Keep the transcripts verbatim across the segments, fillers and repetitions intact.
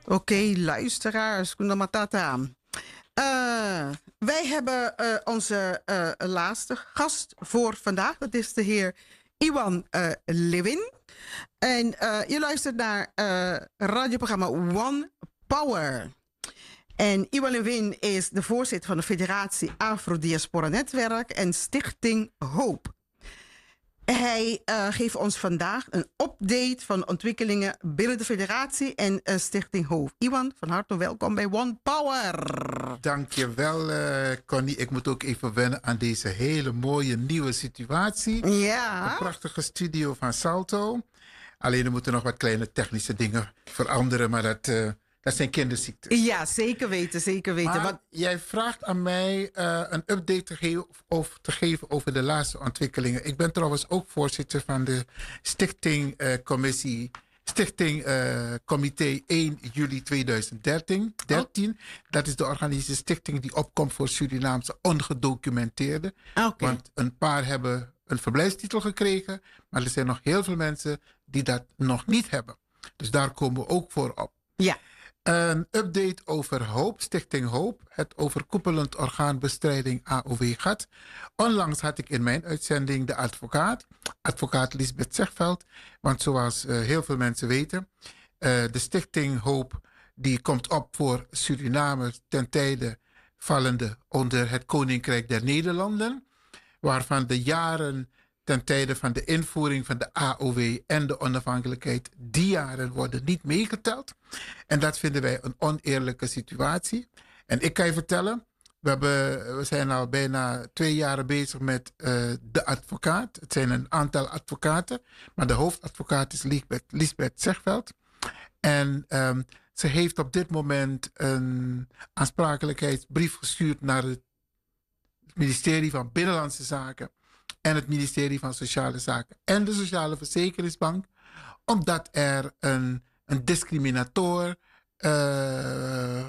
Oké, luisteraars, Kuna Matata. Uh, wij hebben uh, onze uh, laatste gast voor vandaag. Dat is de heer Iwan uh, Levin. En uh, je luistert naar uh, radioprogramma One Power. En Iwan Levin is de voorzitter van de Federatie Afro-Diaspora Netwerk en Stichting Hoop. Hij uh, geeft ons vandaag een update van ontwikkelingen binnen de federatie en uh, Stichting Hoop. Iwan, van harte welkom bij One Power. Dankjewel, uh, Connie. Ik moet ook even wennen aan deze hele mooie nieuwe situatie. Ja. Een prachtige studio van Salto. Alleen er moeten nog wat kleine technische dingen veranderen, maar dat... Uh, Dat zijn kinderziektes. Ja, zeker weten, zeker weten. Maar Want... jij vraagt aan mij uh, een update te, ge- of te geven over de laatste ontwikkelingen. Ik ben trouwens ook voorzitter van de Stichting uh, Commissie, Stichting uh, Comité één juli tweeduizend dertien. dertien. Oh. Dat is de organische stichting die opkomt voor Surinaamse ongedocumenteerden. Okay. Want een paar hebben een verblijfstitel gekregen, maar er zijn nog heel veel mensen die dat nog niet hebben. Dus daar komen we ook voor op. Ja. Een update over Hoop, Stichting Hoop, het overkoepelend orgaan bestrijding A O W G A T. Onlangs had ik in mijn uitzending de advocaat, advocaat Lisbeth Zegveld. Want zoals uh, heel veel mensen weten, uh, de Stichting Hoop die komt op voor Surinamers ten tijde vallende onder het Koninkrijk der Nederlanden. Waarvan de jaren ten tijde van de invoering van de A O W en de onafhankelijkheid, die jaren worden niet meegeteld. En dat vinden wij een oneerlijke situatie. En ik kan je vertellen, we, hebben, we zijn al bijna twee jaar bezig met uh, de advocaat. Het zijn een aantal advocaten, maar de hoofdadvocaat is Lisbeth, Lisbeth Zegveld. En um, ze heeft op dit moment een aansprakelijkheidsbrief gestuurd naar het ministerie van Binnenlandse Zaken en het ministerie van Sociale Zaken en de Sociale Verzekeringsbank, omdat er een, een discriminator uh,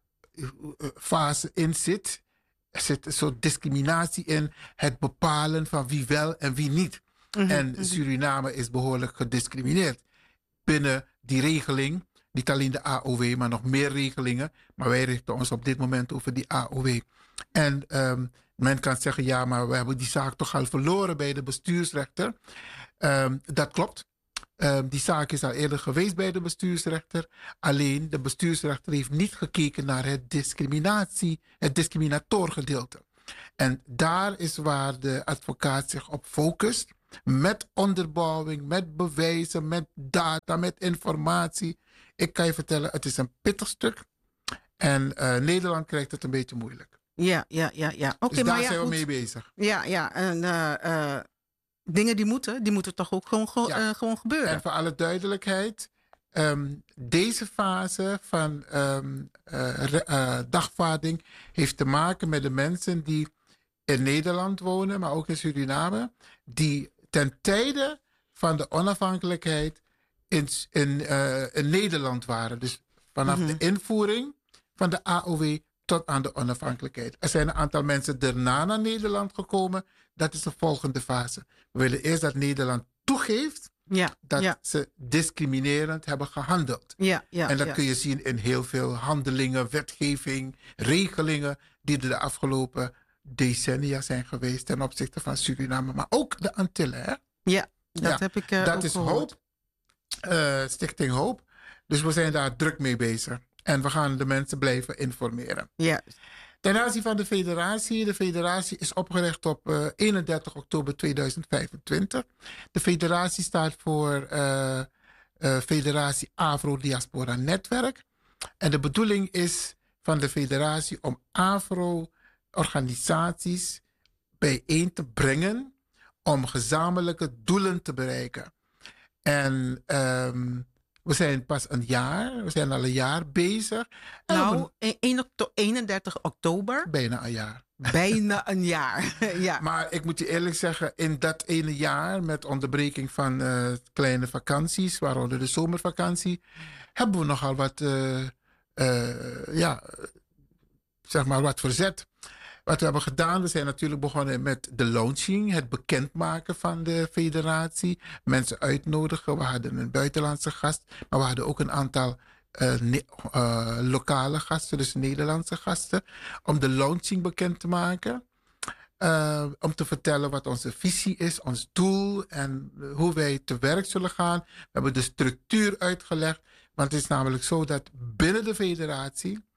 fase in zit. Er zit een soort discriminatie in het bepalen van wie wel en wie niet. Mm-hmm. En Suriname is behoorlijk gediscrimineerd binnen die regeling. Niet alleen de A O W, maar nog meer regelingen. Maar wij richten ons op dit moment over die A O W. En um, men kan zeggen, ja, maar we hebben die zaak toch al verloren bij de bestuursrechter. Um, dat klopt. Um, die zaak is al eerder geweest bij de bestuursrechter. Alleen de bestuursrechter heeft niet gekeken naar het discriminatie, het discriminatorgedeelte. En daar is waar de advocaat zich op focust. Met onderbouwing, met bewijzen, met data, met informatie. Ik kan je vertellen, het is een pittig stuk. En uh, Nederland krijgt het een beetje moeilijk. Ja, ja, ja, ja. Okay, dus daar maar ja, zijn we goed. mee bezig. Ja, ja. En uh, uh, dingen die moeten, die moeten toch ook gewoon, ge- ja. uh, gewoon gebeuren. En voor alle duidelijkheid, um, deze fase van um, uh, uh, dagvaarding heeft te maken met de mensen die in Nederland wonen, maar ook in Suriname, die ten tijde van de onafhankelijkheid in, in, uh, in Nederland waren. Dus vanaf mm-hmm. de invoering van de A O W tot aan de onafhankelijkheid. Er zijn een aantal mensen daarna naar Nederland gekomen. Dat is de volgende fase. We willen eerst dat Nederland toegeeft ja, dat ja. ze discriminerend hebben gehandeld. Ja, ja, en dat ja. kun je zien in heel veel handelingen, wetgeving, regelingen die er de afgelopen decennia zijn geweest ten opzichte van Suriname, maar ook de Antillen. Hè? Ja, dat ja, heb ik uh, Dat ook is gehoord. Hoop, uh, Stichting Hoop. Dus we zijn daar druk mee bezig. En we gaan de mensen blijven informeren. Ja. Ten aanzien van de federatie. De federatie is opgericht op uh, eenendertig oktober tweeduizend vijfentwintig. De federatie staat voor uh, uh, Federatie Afro-Diaspora Netwerk. En de bedoeling is van de federatie om Afro-organisaties bijeen te brengen om gezamenlijke doelen te bereiken. En um, we zijn pas een jaar, we zijn al een jaar bezig. En nou, een, eenendertig oktober. Bijna een jaar. Bijna een jaar, ja. Maar ik moet je eerlijk zeggen, in dat ene jaar, met onderbreking van uh, kleine vakanties, waaronder de zomervakantie, hebben we nogal wat, uh, uh, ja, zeg maar wat verzet. Wat we hebben gedaan, we zijn natuurlijk begonnen met de launching, het bekendmaken van de federatie. Mensen uitnodigen, we hadden een buitenlandse gast, maar we hadden ook een aantal uh, ne- uh, lokale gasten, dus Nederlandse gasten, om de launching bekend te maken. Uh, om te vertellen wat onze visie is, ons doel en hoe wij te werk zullen gaan. We hebben de structuur uitgelegd. Want het is namelijk zo dat binnen de federatie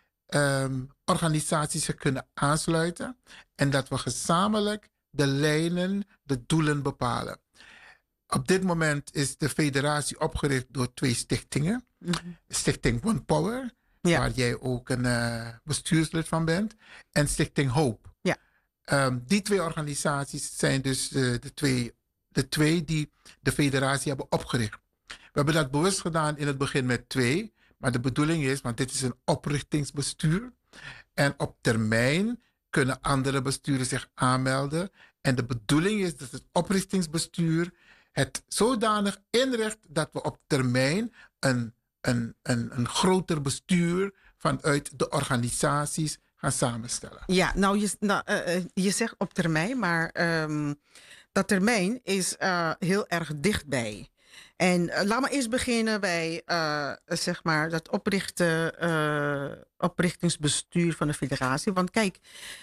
um, organisaties zich kunnen aansluiten. En dat we gezamenlijk de lijnen, de doelen bepalen. Op dit moment is de federatie opgericht door twee stichtingen. Mm-hmm. Stichting One Power, ja. waar jij ook een uh, bestuurslid van bent. En Stichting Hope. Ja. Um, die twee organisaties zijn dus uh, de, twee, de twee die de federatie hebben opgericht. We hebben dat bewust gedaan in het begin met twee. Maar de bedoeling is, want dit is een oprichtingsbestuur. En op termijn kunnen andere besturen zich aanmelden. En de bedoeling is dat het oprichtingsbestuur het zodanig inricht dat we op termijn een, een, een, een groter bestuur vanuit de organisaties gaan samenstellen. Ja, nou je, nou, uh, je zegt op termijn, maar um, dat termijn is uh, heel erg dichtbij. En uh, laat maar eerst beginnen bij uh, zeg maar dat oprichten, uh, oprichtingsbestuur van de federatie. Want kijk,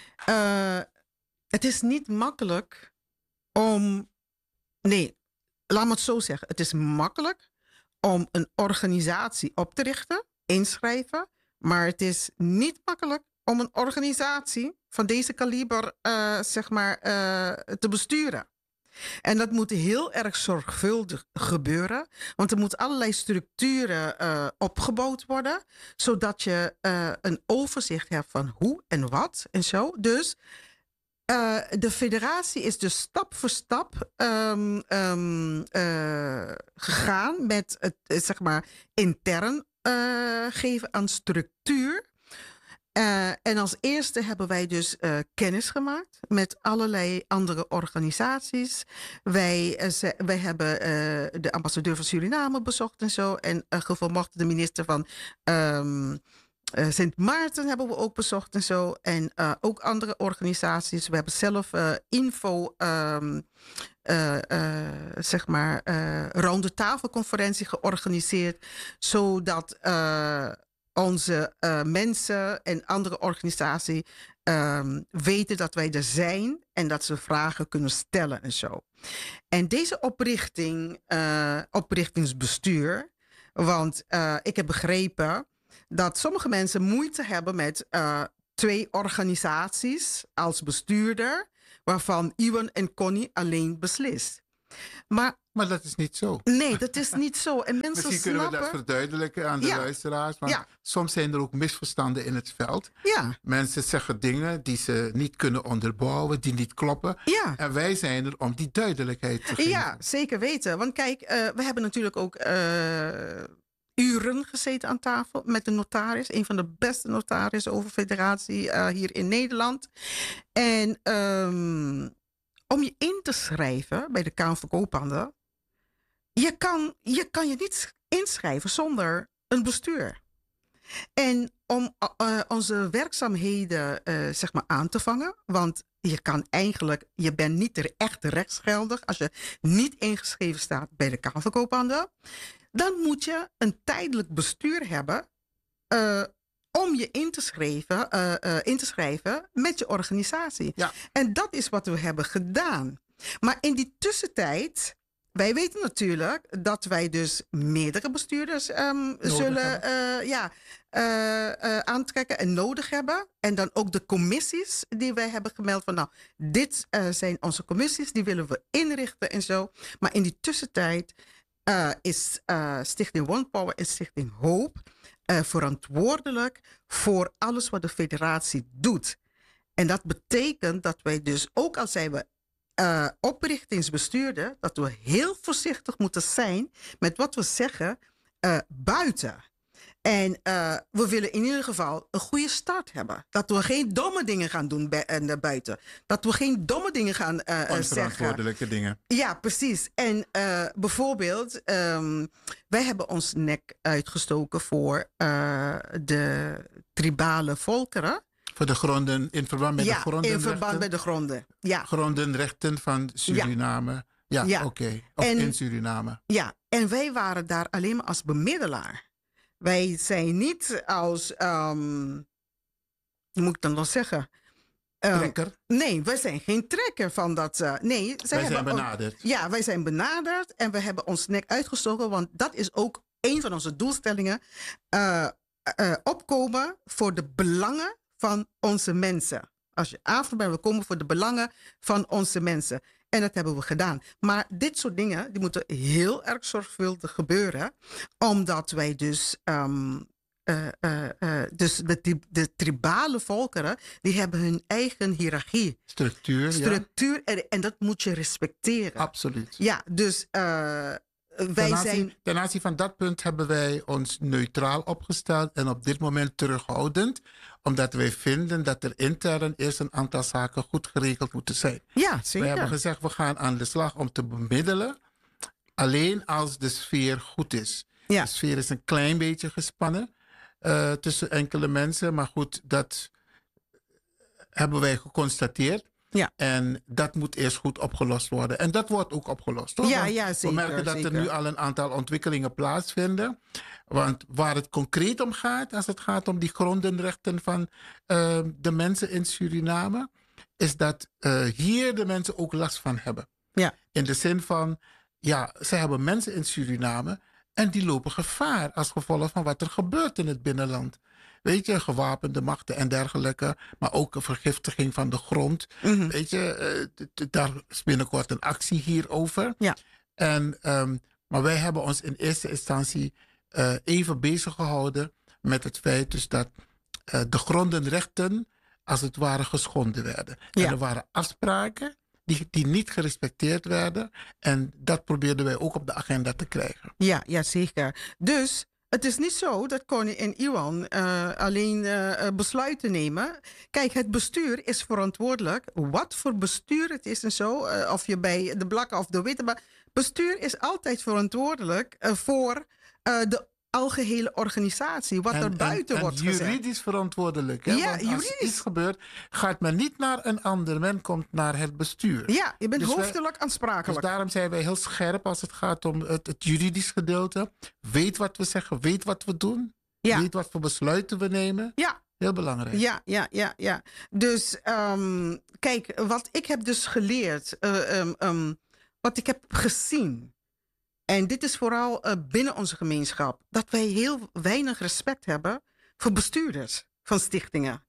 uh, het is niet makkelijk om... Nee, laat me het zo zeggen. Het is makkelijk om een organisatie op te richten, inschrijven. Maar het is niet makkelijk om een organisatie van deze kaliber uh, zeg maar, uh, te besturen. En dat moet heel erg zorgvuldig gebeuren. Want er moeten allerlei structuren uh, opgebouwd worden. Zodat je uh, een overzicht hebt van hoe en wat en zo. Dus uh, de federatie is dus stap voor stap um, um, uh, gegaan met het uh, zeg maar intern uh, geven aan structuur. Uh, en als eerste hebben wij dus uh, kennis gemaakt met allerlei andere organisaties. Wij, uh, ze, wij hebben uh, de ambassadeur van Suriname bezocht en zo. En uh, gevolgd de minister van um, uh, Sint Maarten hebben we ook bezocht en zo. En uh, ook andere organisaties. We hebben zelf uh, info, um, uh, uh, zeg maar, uh, ronde tafelconferentie georganiseerd. Zodat... Uh, onze uh, mensen en andere organisaties um, weten dat wij er zijn en dat ze vragen kunnen stellen en zo. En deze oprichting, uh, oprichtingsbestuur, want uh, ik heb begrepen dat sommige mensen moeite hebben met uh, twee organisaties als bestuurder, waarvan Iwan en Connie alleen beslist. Maar, maar dat is niet zo. Nee, dat is niet zo. En mensen Misschien kunnen snappen... we dat verduidelijken aan de ja. luisteraars. Want ja. soms zijn er ook misverstanden in het veld. Ja. Mensen zeggen dingen die ze niet kunnen onderbouwen, die niet kloppen. Ja. En wij zijn er om die duidelijkheid te geven. Ja, zeker weten. Want kijk, uh, we hebben natuurlijk ook uh, uren gezeten aan tafel met de notaris. Een van de beste notarissen over federatie uh, hier in Nederland. En... Um, om je in te schrijven bij de Kamer van Koophandel, je kan, je kan je niet inschrijven zonder een bestuur. En om uh, onze werkzaamheden uh, zeg maar aan te vangen, want je kan eigenlijk, je bent niet echt rechtsgeldig als je niet ingeschreven staat bij de Kamer van Koophandel, dan moet je een tijdelijk bestuur hebben uh, om je in te, schrijven, uh, uh, in te schrijven met je organisatie. Ja. En dat is wat we hebben gedaan. Maar in die tussentijd, wij weten natuurlijk dat wij dus meerdere bestuurders um, zullen uh, ja, uh, uh, aantrekken en nodig hebben. En dan ook de commissies die wij hebben gemeld van nou, dit uh, zijn onze commissies, die willen we inrichten en zo. Maar in die tussentijd uh, is uh, Stichting One Power en Stichting Hope Uh, verantwoordelijk voor alles wat de federatie doet. En dat betekent dat wij dus, ook al zijn we uh, oprichtingsbestuurder, dat we heel voorzichtig moeten zijn met wat we zeggen uh, buiten. En uh, we willen in ieder geval een goede start hebben. Dat we geen domme dingen gaan doen bij, uh, buiten. Dat we geen domme dingen gaan uh, zeggen. Onverantwoordelijke dingen. Ja, precies. En uh, bijvoorbeeld, um, wij hebben ons nek uitgestoken voor uh, de tribale volkeren. Voor de gronden, in verband met ja, de grondenrechten? in verband met de gronden, ja. Grondenrechten van Suriname. Ja, ja, ja. oké. Okay. Of en, in Suriname. Ja, en wij waren daar alleen maar als bemiddelaar. Wij zijn niet als, um, hoe moet ik dan nog zeggen? Um, Trekker. Nee, wij zijn geen trekker van dat. Uh, nee, zij wij zijn hebben benaderd. Ook, ja, wij zijn benaderd en we hebben ons nek uitgestoken, want dat is ook een van onze doelstellingen. Uh, uh, opkomen voor de belangen van onze mensen. Als je Afro bent, we komen voor de belangen van onze mensen. En dat hebben we gedaan. Maar dit soort dingen die moeten heel erg zorgvuldig gebeuren, omdat wij dus. Um, Uh, uh, uh, dus de, de tribale volkeren, die hebben hun eigen hiërarchie. Structuur, Structuur ja. en, en dat moet je respecteren. Absoluut. Ja, dus uh, wij ten aanzien, zijn... Ten aanzien van dat punt hebben wij ons neutraal opgesteld en op dit moment terughoudend, omdat wij vinden dat er intern eerst een aantal zaken goed geregeld moeten zijn. Ja, zeker. We hebben gezegd, we gaan aan de slag om te bemiddelen, alleen als de sfeer goed is. Ja. De sfeer is een klein beetje gespannen. Uh, tussen enkele mensen. Maar goed, dat hebben wij geconstateerd. Ja. En dat moet eerst goed opgelost worden. En dat wordt ook opgelost. Hoor. Ja, Want ja, zeker, we merken dat zeker. er nu al een aantal ontwikkelingen plaatsvinden. Want waar het concreet om gaat, als het gaat om die grondenrechten van uh, de mensen in Suriname, is dat uh, hier de mensen ook last van hebben. Ja. In de zin van, ja, ze hebben mensen in Suriname en die lopen gevaar als gevolg van wat er gebeurt in het binnenland. Weet je, gewapende machten en dergelijke. Maar ook een vergiftiging van de grond. Mm-hmm. Weet je, uh, daar is binnenkort een actie hierover. Ja. En, um, maar wij hebben ons in eerste instantie uh, even bezig gehouden met het feit dus dat uh, de grondenrechten als het ware geschonden werden. Ja. En er waren afspraken Die, die niet gerespecteerd werden. En dat probeerden wij ook op de agenda te krijgen. Ja, ja zeker. Dus het is niet zo dat Connie en Iwan uh, alleen uh, besluiten nemen. Kijk, het bestuur is verantwoordelijk. Wat voor bestuur het is en zo. Uh, of je bij de blakke of de witte... Maar bestuur is altijd verantwoordelijk uh, voor uh, de algehele organisatie, wat en, er buiten en, wordt en gezegd. Juridisch verantwoordelijk. Hè? Ja, Want juridisch. als iets gebeurt, gaat men niet naar een ander. Men komt naar het bestuur. Ja, je bent dus hoofdelijk wij, aansprakelijk. Dus daarom zijn wij heel scherp als het gaat om het, het juridisch gedeelte. Weet wat we zeggen, weet wat we doen. Ja. Weet wat voor besluiten we nemen. Ja. Heel belangrijk. Ja, ja, ja, ja. Dus um, kijk, wat ik heb dus geleerd, uh, um, um, wat ik heb gezien. En dit is vooral uh, binnen onze gemeenschap. Dat wij heel weinig respect hebben voor bestuurders van stichtingen.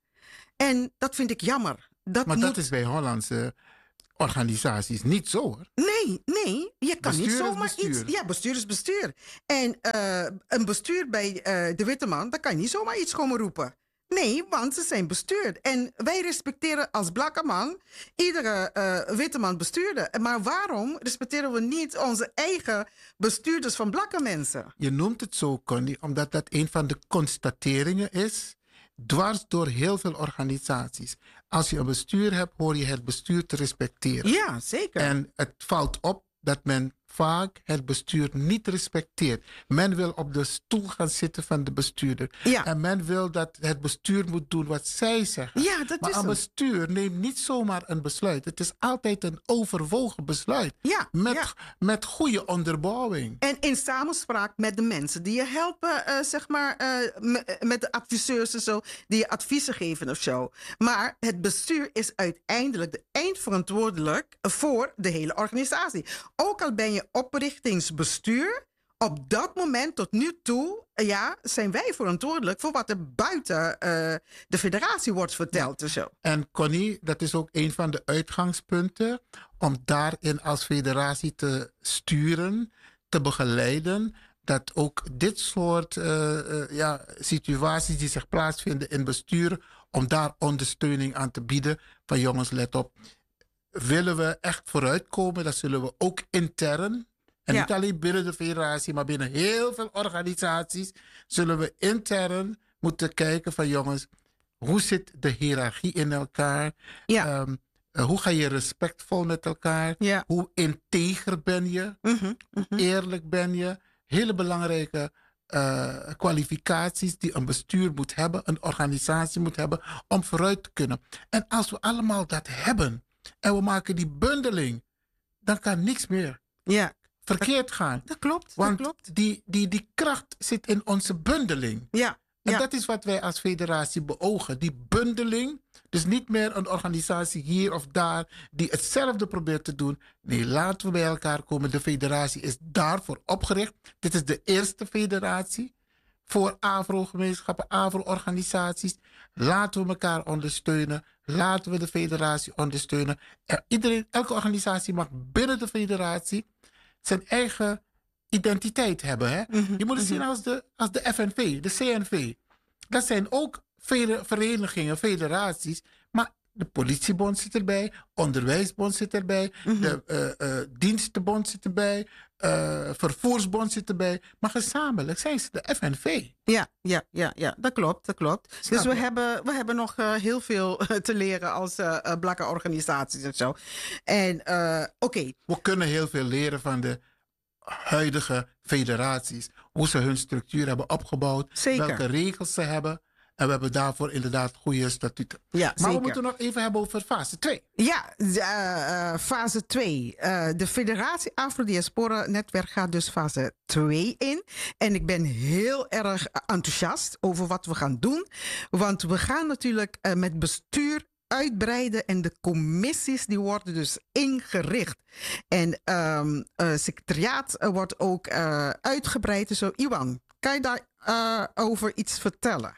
En dat vind ik jammer. Dat maar moet... dat is bij Hollandse organisaties niet zo hoor. Nee, nee. Je kan bestuur niet zomaar bestuur. iets... Ja, bestuur is bestuur. En uh, een bestuur bij uh, de Witte Man, daar kan je niet zomaar iets komen roepen. Nee, want ze zijn bestuurd. En wij respecteren als blakke man iedere uh, witte man bestuurder. Maar waarom respecteren we niet onze eigen bestuurders van blakke mensen? Je noemt het zo, Connie, omdat dat een van de constateringen is, dwars door heel veel organisaties. Als je een bestuur hebt, hoor je het bestuur te respecteren. Ja, zeker. En het valt op dat men vaak het bestuur niet respecteert. Men wil op de stoel gaan zitten van de bestuurder. Ja. En men wil dat het bestuur moet doen wat zij zeggen. Ja, dat maar is een hem. bestuur neemt niet zomaar een besluit. Het is altijd een overwogen besluit. Ja, met, ja. met goede onderbouwing. En in samenspraak met de mensen die je helpen, uh, zeg maar, uh, m- met de adviseurs en zo, die je adviezen geven of zo. Maar het bestuur is uiteindelijk de eindverantwoordelijk voor de hele organisatie. Ook al ben je oprichtingsbestuur, op dat moment tot nu toe, ja, zijn wij verantwoordelijk voor wat er buiten uh, de federatie wordt verteld en zo. En Connie, dat is ook een van de uitgangspunten om daarin als federatie te sturen, te begeleiden, dat ook dit soort uh, uh, ja, situaties die zich plaatsvinden in bestuur, om daar ondersteuning aan te bieden. Van jongens, let op, willen we echt vooruitkomen, dan zullen we ook intern, en Ja. niet alleen binnen de federatie, maar binnen heel veel organisaties, zullen we intern moeten kijken van jongens, hoe zit de hiërarchie in elkaar? Ja. Um, uh, hoe ga je respectvol met elkaar? Ja. Hoe integer ben je? Mm-hmm, mm-hmm. Eerlijk ben je? Hele belangrijke uh, kwalificaties die een bestuur moet hebben, een organisatie moet hebben om vooruit te kunnen. En als we allemaal dat hebben en we maken die bundeling, dan kan niks meer. Ja. verkeerd gaan. Dat klopt, Want dat klopt. Die, die, die kracht zit in onze bundeling. Ja, En ja. dat is wat wij als federatie beogen. Die bundeling. Dus niet meer een organisatie hier of daar die hetzelfde probeert te doen. Nee, laten we bij elkaar komen. De federatie is daarvoor opgericht. Dit is de eerste federatie voor Afro-gemeenschappen, Afro-organisaties. Laten we elkaar ondersteunen. Laten we de federatie ondersteunen. Er, iedereen, elke organisatie mag binnen de federatie zijn eigen identiteit hebben. Hè? Mhm, Je moet het mhm. zien als de, als de F N V, de C N V. Dat zijn ook vele verenigingen, federaties. Maar de politiebond zit erbij, onderwijsbond zit erbij, Mhm. de uh, uh, dienstenbond zit erbij, uh, vervoersbond zit erbij. Maar gezamenlijk zijn ze de F N V. Ja, ja, ja, ja, dat klopt, dat klopt. Snap Dus we je? hebben, we hebben nog uh, heel veel uh, te leren als uh, uh, blakke organisaties en zo. En uh, oké. Okay. We kunnen heel veel leren van de huidige federaties. Hoe ze hun structuur hebben opgebouwd. Zeker. Welke regels ze hebben. En we hebben daarvoor inderdaad goede statuten. Ja, maar zeker. we moeten nog even hebben over fase twee. Ja, uh, uh, fase twee. Uh, de Federatie Afro-Diaspora Netwerk gaat dus fase twee in. En ik ben heel erg enthousiast over wat we gaan doen. Want we gaan natuurlijk uh, met bestuur uitbreiden en de commissies die worden dus ingericht. En um, uh, secretariaat uh, wordt ook uh, uitgebreid. Dus zo, Iwan, kan je daar uh, over iets vertellen?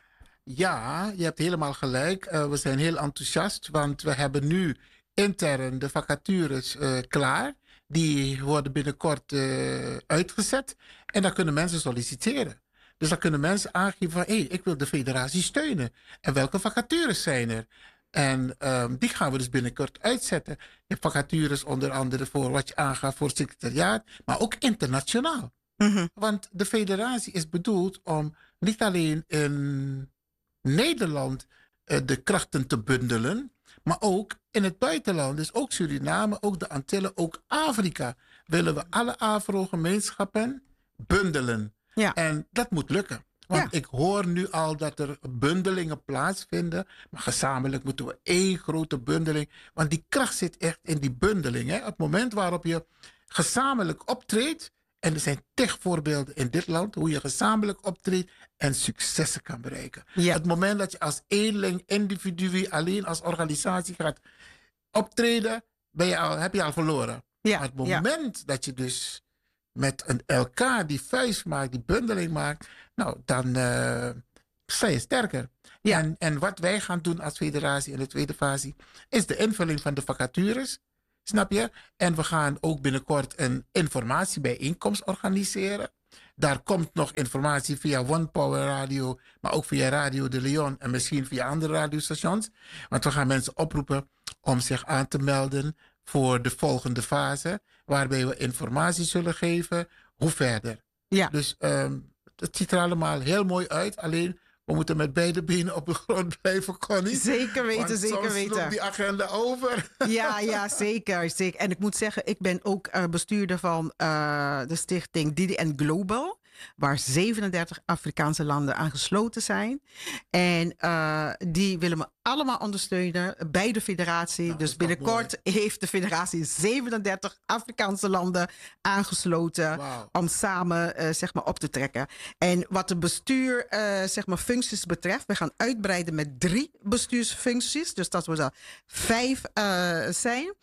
Ja, je hebt helemaal gelijk. Uh, we zijn heel enthousiast, want we hebben nu intern de vacatures uh, klaar. Die worden binnenkort uh, uitgezet. En dan kunnen mensen solliciteren. Dus dan kunnen mensen aangeven van, hé, hey, ik wil de federatie steunen. En welke vacatures zijn er? En um, die gaan we dus binnenkort uitzetten. Je hebt vacatures onder andere voor wat je aangaat voor het secretariaat, maar ook internationaal. Mm-hmm. Want de federatie is bedoeld om niet alleen in Nederland uh, de krachten te bundelen, maar ook in het buitenland. Dus ook Suriname, ook de Antillen, ook Afrika. Willen we alle Afro-gemeenschappen bundelen. Ja. En dat moet lukken. Want ja. ik hoor nu al dat er bundelingen plaatsvinden. Maar gezamenlijk moeten we één grote bundeling. Want die kracht zit echt in die bundeling. Hè? Op het moment waarop je gezamenlijk optreedt. En er zijn tig voorbeelden in dit land. Hoe je gezamenlijk optreedt en successen kan bereiken. Ja. Het moment dat je als eenling, individu, alleen als organisatie gaat optreden. Ben je al, heb je al verloren. Ja. Maar het moment ja. dat je dus met een elkaar die vuist maakt, die bundeling maakt, nou, dan uh, sta je sterker. Ja. En, en wat wij gaan doen als federatie in de tweede fase, is de invulling van de vacatures. Snap je? En we gaan ook binnenkort een informatiebijeenkomst organiseren. Daar komt nog informatie via One Power Radio, maar ook via Radio de Leon en misschien via andere radiostations. Want we gaan mensen oproepen om zich aan te melden voor de volgende fase, waarbij we informatie zullen geven hoe verder. Ja. Dus um, het ziet er allemaal heel mooi uit. Alleen, we moeten met beide benen op de grond blijven, Connie. Zeker weten, Want zeker soms weten. loopt die agenda over. Ja, ja, zeker, zeker. En ik moet zeggen, ik ben ook uh, bestuurder van uh, de stichting D D N Global, waar zevenendertig Afrikaanse landen aan gesloten zijn. En uh, die willen me allemaal ondersteunen bij de federatie. Nou, dus binnenkort heeft de federatie zevenendertig Afrikaanse landen aangesloten. Wow. Om samen uh, zeg maar op te trekken. En wat de bestuur uh, zeg maar functies betreft, we gaan uitbreiden met drie bestuursfuncties. Dus dat we er vijf uh, zijn.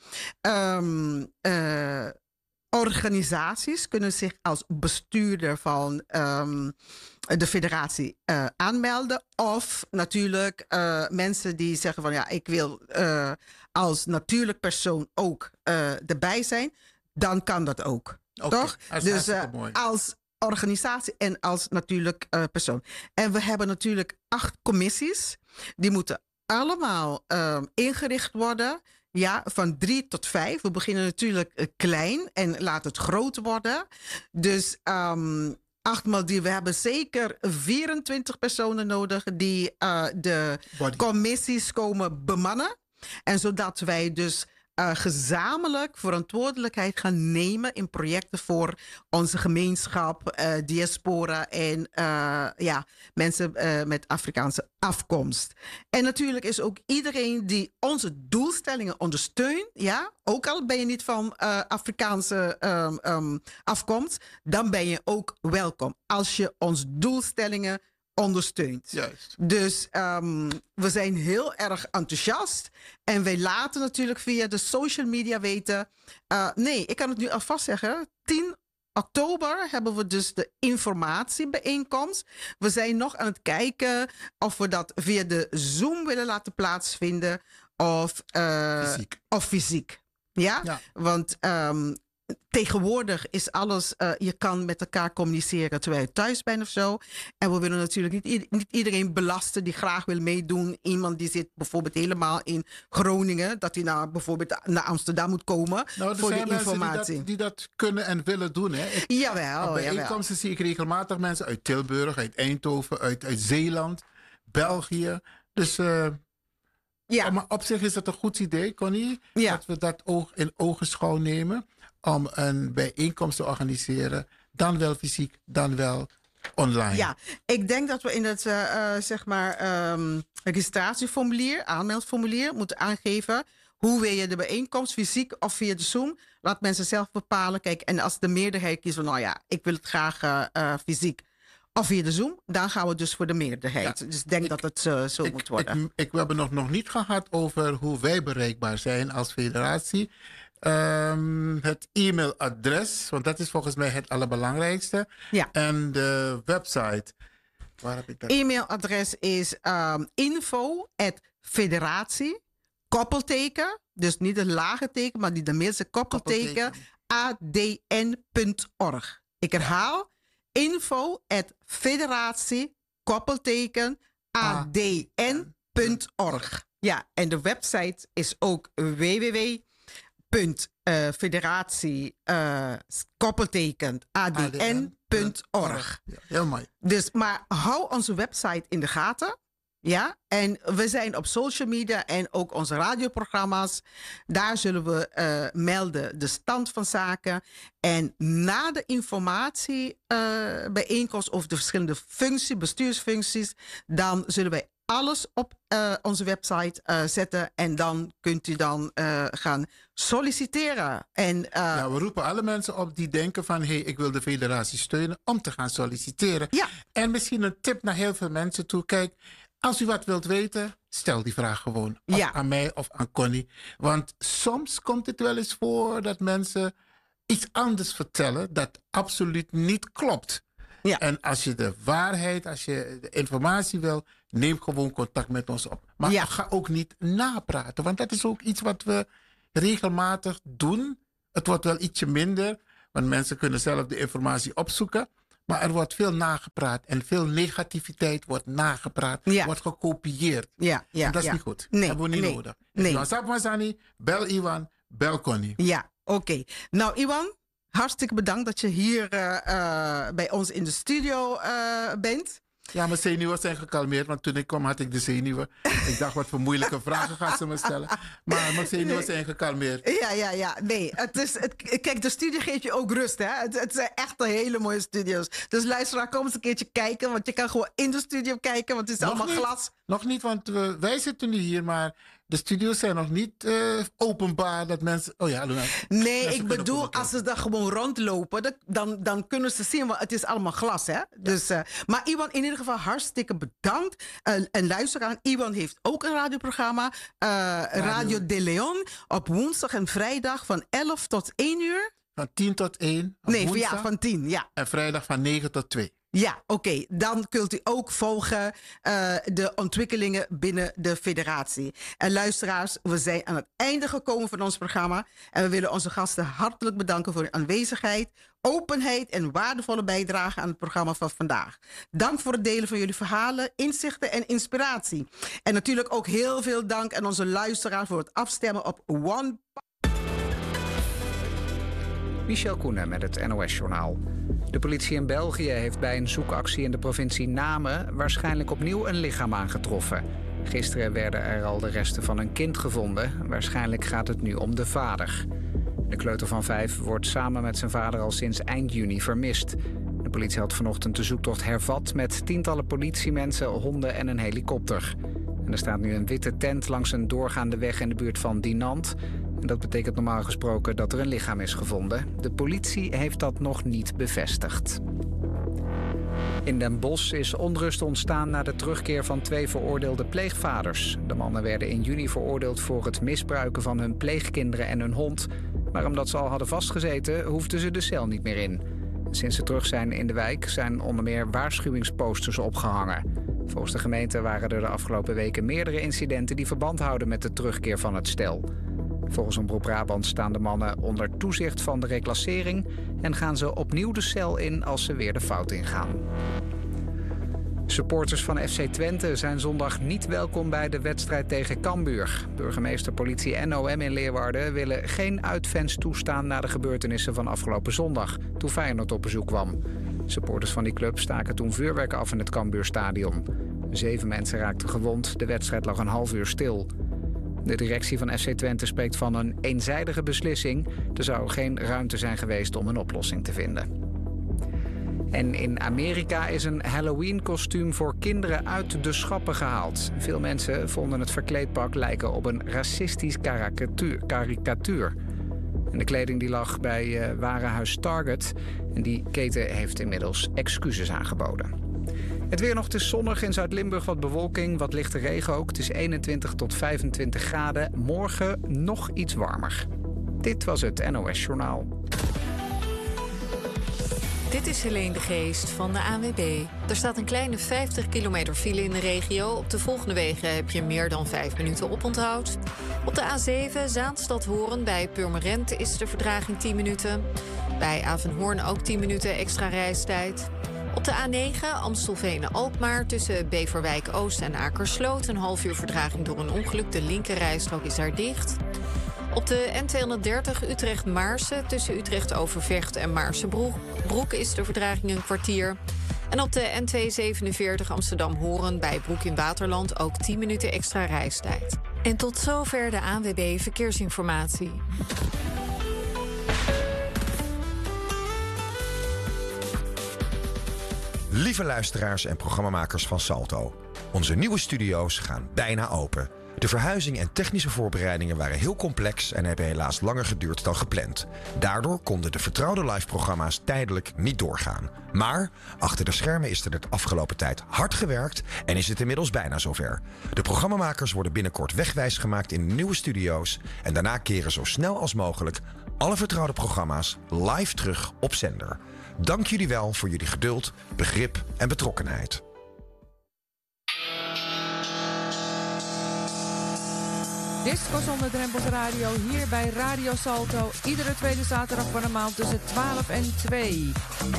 Um, uh, Organisaties kunnen zich als bestuurder van um, de federatie uh, aanmelden. Of natuurlijk uh, mensen die zeggen van ja, ik wil uh, als natuurlijk persoon ook uh, erbij zijn. Dan kan dat ook. Okay. Toch? Dus uh, als organisatie en als natuurlijk uh, persoon. En we hebben natuurlijk acht commissies. Die moeten allemaal uh, ingericht worden. Ja, van drie tot vijf. We beginnen natuurlijk uh, klein en laten het groot worden. Dus um, achtmaal die, we hebben zeker vierentwintig personen nodig die uh, de Body. commissies komen bemannen. En zodat wij dus uh, gezamenlijk verantwoordelijkheid gaan nemen in projecten voor onze gemeenschap, uh, diaspora en uh, ja, mensen uh, met Afrikaanse afkomst. En natuurlijk is ook iedereen die onze doelstellingen ondersteunt, ja, ook al ben je niet van uh, Afrikaanse um, um, afkomst, dan ben je ook welkom als je onze doelstellingen ondersteunt. Juist. Dus um, we zijn heel erg enthousiast. En wij laten natuurlijk via de social media weten. Uh, nee, ik kan het nu alvast zeggen. tien oktober hebben we dus de informatiebijeenkomst. We zijn nog aan het kijken of we dat via de Zoom willen laten plaatsvinden. Of, uh, fysiek. of fysiek. Ja? Ja. Want um, tegenwoordig is alles, uh, je kan met elkaar communiceren terwijl je thuis bent of zo. En we willen natuurlijk niet, i- niet iedereen belasten die graag wil meedoen. Iemand die zit bijvoorbeeld helemaal in Groningen, dat hij naar, bijvoorbeeld naar Amsterdam moet komen Nou, er voor zijn de informatie. mensen die dat, die dat kunnen en willen doen. Hè. Ik, Jawel, op jawel. bijeenkomsten zie ik regelmatig mensen uit Tilburg, uit Eindhoven, uit, uit Zeeland, België. Dus uh, Ja. maar op zich is het een goed idee, Connie, Ja. dat we dat oog in ogenschouw nemen om een bijeenkomst te organiseren. Dan wel fysiek, dan wel online. Ja, ik denk dat we in het uh, uh, zeg maar um, registratieformulier, aanmeldformulier, moeten aangeven hoe wil je de bijeenkomst, fysiek of via de Zoom. Laat mensen zelf bepalen. Kijk, en als de meerderheid kiest van, nou ja, ik wil het graag uh, uh, fysiek of via de Zoom, dan gaan we dus voor de meerderheid. Ja. Dus ik denk Ik- dat het uh, zo Ik, moet worden. ik, ik, we hebben nog, nog niet gehad over hoe wij bereikbaar zijn als federatie. Ehm, het e-mailadres, want dat is volgens mij het allerbelangrijkste. Ja. En de website. Waar heb ik dat? E-mailadres is um, info at federatie, koppelteken, dus niet een lage teken, maar die de middelste koppelteken, a d n punt org. Ik herhaal, info at federatie, koppelteken, a d n punt org. Ja, en de website is ook w w w punt federatie, uh, koppelteken, a d n punt org. Ja, heel mooi. Dus, maar hou onze website in de gaten. Ja, en we zijn op social media en ook onze radioprogramma's. Daar zullen we uh, melden de stand van zaken. En na de informatie uh, bijeenkomst over de verschillende functies, bestuursfuncties, dan zullen wij alles op uh, onze website uh, zetten. En dan kunt u dan uh, gaan solliciteren. En, uh, Ja, we roepen alle mensen op die denken van, hé, hey, ik wil de federatie steunen om te gaan solliciteren. Ja. En misschien een tip naar heel veel mensen toe. Kijk, als u wat wilt weten, stel die vraag gewoon. Of Ja. aan mij of aan Connie. Want soms komt het wel eens voor dat mensen iets anders vertellen dat absoluut niet klopt. Ja. En als je de waarheid, als je de informatie wil, neem gewoon contact met ons op. Maar Ja. ga ook niet napraten, want dat is ook iets wat we regelmatig doen. Het wordt wel ietsje minder, want mensen kunnen zelf de informatie opzoeken. Maar er wordt veel nagepraat en veel negativiteit wordt nagepraat, Ja. wordt gekopieerd. ja, ja, en dat is ja. niet goed. Nee, dat hebben we niet nee, nodig. nee. Iwan Sapmazani, bel Iwan, bel Connie. Ja, oké. Okay. Nou, Iwan, hartstikke bedankt dat je hier uh, uh, bij ons in de studio uh, bent. Ja, mijn zenuwen zijn gekalmeerd, want toen ik kwam had ik de zenuwen. Ik dacht, wat voor moeilijke vragen gaat ze me stellen. Maar mijn zenuwen zijn gekalmeerd. Ja, ja, ja. Nee, het is, het, kijk, de studio geeft je ook rust, hè. Het, het zijn echt een hele mooie studio's. Dus luisteraar, kom eens een keertje kijken, want je kan gewoon in de studio kijken, want het is Nog allemaal niet. glas. Nog niet, want we, wij zitten nu hier, maar de studio's zijn nog niet uh, openbaar dat mensen... Oh ja, Luna. Nee, Mensen ik kunnen bedoel, komen als ze daar gewoon rondlopen, dan- dan, dan kunnen ze zien, want het is allemaal glas, hè. Dus, uh, maar Iwan, in ieder geval hartstikke bedankt. Uh, en luister aan, Iwan heeft ook een radioprogramma, uh, Radio. Radio de Leon, op woensdag en vrijdag van elf tot één uur. Van tien tot één. op Nee, van- woensdag. ja, van tien, ja. En vrijdag van negen tot twee. Ja, oké. Okay. Dan kunt u ook volgen uh, de ontwikkelingen binnen de federatie. En luisteraars, we zijn aan het einde gekomen van ons programma. En we willen onze gasten hartelijk bedanken voor hun aanwezigheid, openheid en waardevolle bijdrage aan het programma van vandaag. Dank voor het delen van jullie verhalen, inzichten en inspiratie. En natuurlijk ook heel veel dank aan onze luisteraars voor het afstemmen op One. Michel Koenen met het N O S-journaal. De politie in België heeft bij een zoekactie in de provincie Namen waarschijnlijk opnieuw een lichaam aangetroffen. Gisteren werden er al de resten van een kind gevonden. Waarschijnlijk gaat het nu om de vader. De kleuter van vijf wordt samen met zijn vader al sinds eind juni vermist. De politie had vanochtend de zoektocht hervat met tientallen politiemensen, honden en een helikopter. En er staat nu een witte tent langs een doorgaande weg in de buurt van Dinant. En dat betekent normaal gesproken dat er een lichaam is gevonden. De politie heeft dat nog niet bevestigd. In Den Bosch is onrust ontstaan na de terugkeer van twee veroordeelde pleegvaders. De mannen werden in juni veroordeeld voor het misbruiken van hun pleegkinderen en hun hond. Maar omdat ze al hadden vastgezeten, hoefden ze de cel niet meer in. Sinds ze terug zijn in de wijk zijn onder meer waarschuwingsposters opgehangen. Volgens de gemeente waren er de afgelopen weken meerdere incidenten die verband houden met de terugkeer van het stel. Volgens Omroep Brabant staan de mannen onder toezicht van de reclassering en gaan ze opnieuw de cel in als ze weer de fout ingaan. Supporters van F C Twente zijn zondag niet welkom bij de wedstrijd tegen Cambuur. Burgemeester, politie en O M in Leeuwarden willen geen uitfans toestaan na de gebeurtenissen van afgelopen zondag, toen Feyenoord op bezoek kwam. Supporters van die club staken toen vuurwerk af in het Cambuurstadion. Zeven mensen raakten gewond, de wedstrijd lag een half uur stil. De directie van F C Twente spreekt van een eenzijdige beslissing. Er zou geen ruimte zijn geweest om een oplossing te vinden. En in Amerika is een Halloween-kostuum voor kinderen uit de schappen gehaald. Veel mensen vonden het verkleedpak lijken op een racistisch karikatuur. karikatuur. En de kleding die lag bij uh, warenhuis Target. En die keten heeft inmiddels excuses aangeboden. Het weer nog, het is zonnig, in Zuid-Limburg wat bewolking, wat lichte regen ook. Het is eenentwintig tot vijfentwintig graden. Morgen nog iets warmer. Dit was het N O S Journaal. Dit is Helene de Geest van de A N W B. Er staat een kleine vijftig kilometer file in de regio. Op de volgende wegen heb je meer dan vijf minuten oponthoud. Op de A zeven Zaanstad-Hoorn bij Purmerend is de vertraging tien minuten. Bij Avenhoorn ook tien minuten extra reistijd. Op de A negen Amstelveen-Alkmaar tussen Beverwijk-Oost en Akersloot een half uur vertraging door een ongeluk. De linkerrijstrook is daar dicht. Op de N tweehonderddertig Utrecht-Maarsen tussen Utrecht-Overvecht en Maarsenbroek is de vertraging een kwartier. En op de N tweehonderdzevenenveertig Amsterdam-Horen bij Broek in Waterland ook tien minuten extra reistijd. En tot zover de A N W B Verkeersinformatie. Lieve luisteraars en programmamakers van Salto. Onze nieuwe studio's gaan bijna open. De verhuizing en technische voorbereidingen waren heel complex en hebben helaas langer geduurd dan gepland. Daardoor konden de vertrouwde live-programma's tijdelijk niet doorgaan. Maar achter de schermen is er de afgelopen tijd hard gewerkt en is het inmiddels bijna zover. De programmamakers worden binnenkort wegwijs gemaakt in de nieuwe studio's en daarna keren zo snel als mogelijk alle vertrouwde programma's live terug op zender. Dank jullie wel voor jullie geduld, begrip en betrokkenheid. Disco zonder drempels radio hier bij Radio Salto. Iedere tweede zaterdag van de maand tussen twaalf en twee.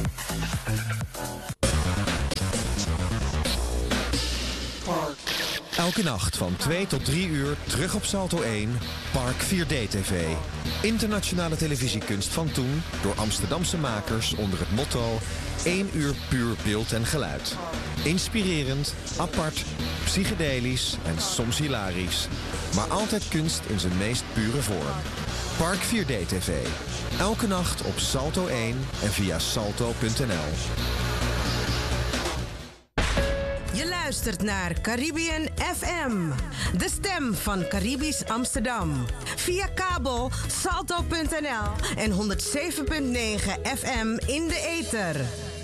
Elke nacht van twee tot drie uur terug op Salto één, Park vier D T V. Internationale televisiekunst van toen door Amsterdamse makers onder het motto één uur puur beeld en geluid. Inspirerend, apart, psychedelisch en soms hilarisch. Maar altijd kunst in zijn meest pure vorm. Park vier D T V. Elke nacht op Salto één en via salto punt n l. Je luistert naar Caribbean F M, de stem van Caribisch Amsterdam. Via kabel salto punt n l en honderd zeven punt negen F M in de ether.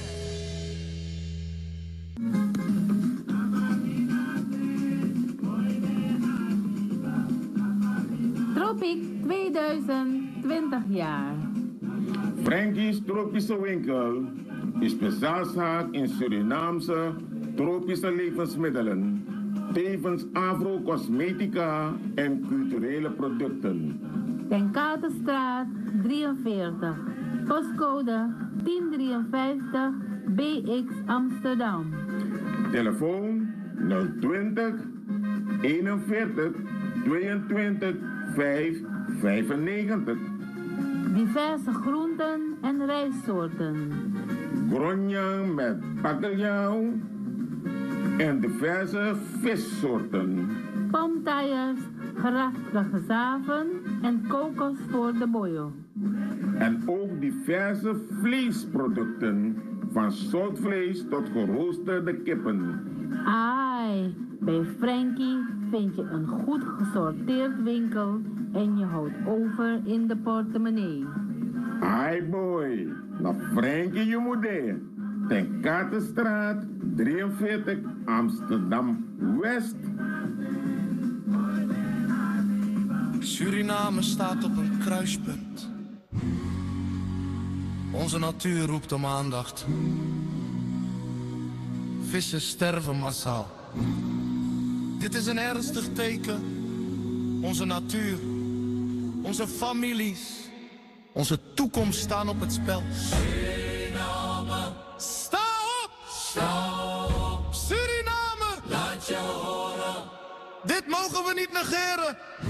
Tropic tweeduizend twintig jaar. Frankie's Tropische Winkel is speciaalzaak in Surinaamse tropische levensmiddelen, tevens agro-cosmetica en culturele producten. Ten Katerstraat drieënveertig, postcode tien drieënvijftig B X Amsterdam. Telefoon nul twintig eenenveertig tweeëntwintig vijf vijfennegentig. Diverse groenten en rijstsoorten. Gronja met bakkeljauw, en diverse vissoorten. Pomtijers, krachtige zaven en kokos voor de boyo. En ook diverse vleesproducten, van zoutvlees tot geroosterde kippen. Ai, bij Frankie vind je een goed gesorteerd winkel en je houdt over in de portemonnee. Ai boy, naar Frankie je moeder. Ten Katenstraat drieënveertig Amsterdam West. Suriname staat op een kruispunt. Onze natuur roept om aandacht. Vissen sterven massaal. Dit is een ernstig teken. Onze natuur, onze families, onze toekomst staan op het spel. Suriname, sta op! Sta op! Suriname, laat je horen. Dit mogen we niet negeren.